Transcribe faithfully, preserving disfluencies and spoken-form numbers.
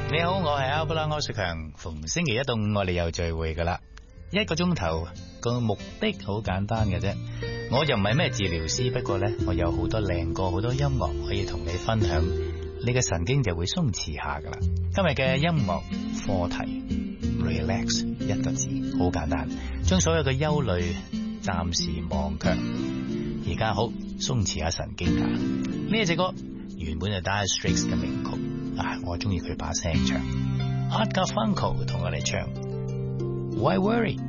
你好，我係阿布拉柯雪強，逢星期一到五我哋又聚會噶啦，一個鐘頭個目的好簡單嘅啫，我又唔係咩治療師，不過呢，我有好多靚歌，好多音樂可以同你分享，你嘅神經就會鬆弛下噶啦。今日嘅音樂課題 relax 一個字，好簡單，將所有嘅憂慮暫時忘卻，而家好鬆弛下神經噶。呢一隻歌原本係 Dire Straits 嘅名曲，啊，我中意佢把聲唱。Art Garfunkel 同我哋唱 Why Worry。